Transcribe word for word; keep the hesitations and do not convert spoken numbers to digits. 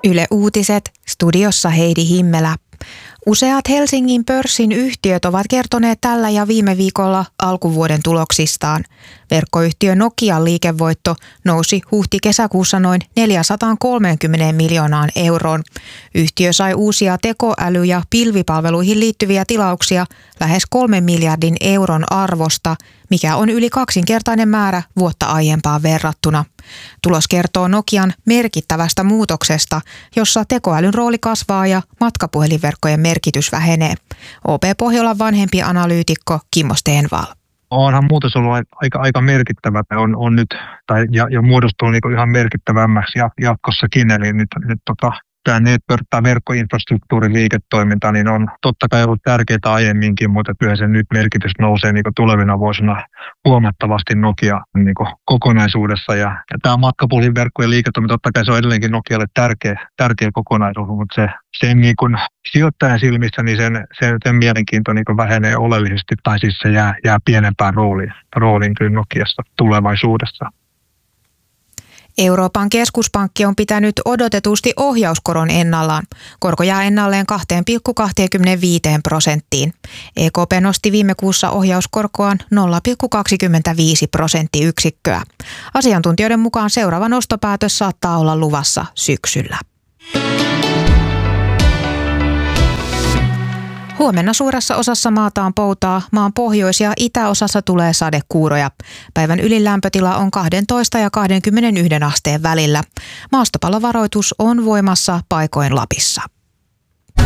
Yle Uutiset, studiossa Heidi Himmelä. Useat Helsingin pörssin yhtiöt ovat kertoneet tällä ja viime viikolla alkuvuoden tuloksistaan. Verkkoyhtiö Nokian liikevoitto nousi huhti-kesäkuussa noin neljäsataakolmekymmentä miljoonaan euroon. Yhtiö sai uusia tekoäly- ja pilvipalveluihin liittyviä tilauksia lähes kolmen miljardin euron arvosta, mikä on yli kaksinkertainen määrä vuotta aiempaan verrattuna. Tulos kertoo Nokian merkittävästä muutoksesta, jossa tekoälyn rooli kasvaa ja matkapuhelinverkkojen merkitys vähenee. O P Pohjolan vanhempi analyytikko Kimmo Stenvall. Onhan muutos ollut aika, aika merkittävä on, on nyt, tai, ja, ja muodostuu niin ihan merkittävämmäksi jatkossakin. Eli nyt, nyt tota, tämä network- tai verkkoinfrastruktuuriliiketoiminta niin on totta kai ollut tärkeää aiemminkin, mutta kyllä sen nyt merkitys nousee niin tulevina vuosina huomattavasti Nokia niin kokonaisuudessa. Ja, ja tämä matkapuhelinverkkojen liiketoiminta, totta kai se on edelleenkin Nokialle tärkeä, tärkeä kokonaisuus, mutta se, sen niin kuin sijoittajan silmissä niin sen, sen, sen mielenkiinto niin vähenee oleellisesti, tai siis se jää, jää pienempään rooliin, rooliin kyllä Nokiasta tulevaisuudessa. Euroopan keskuspankki on pitänyt odotetusti ohjauskoron ennallaan. Korko jää ennalleen kaksi pilkku kaksikymmentäviisi prosenttiin. E K P nosti viime kuussa ohjauskorkoaan nolla pilkku kaksikymmentäviisi prosenttiyksikköä. Asiantuntijoiden mukaan seuraava nostopäätös saattaa olla luvassa syksyllä. Huomenna suuressa osassa maata on poutaa, maan pohjois- ja itäosassa tulee sadekuuroja. Päivän ylin lämpötila on kaksitoista ja kaksikymmentäyksi asteen välillä. Maastopallovaroitus on voimassa paikoin Lapissa.